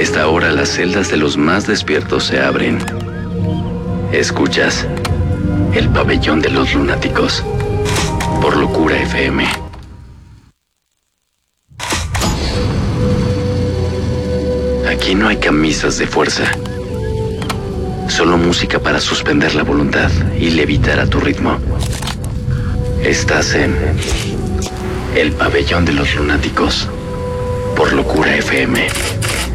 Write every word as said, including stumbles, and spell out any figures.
esta hora las celdas de los más despiertos se abren. Escuchas El Pabellón de los Lunáticos por Locura F M. Aquí no hay camisas de fuerza, solo música para suspender la voluntad y levitar a tu ritmo. Estás en El Pabellón de los Lunáticos por Locura F M.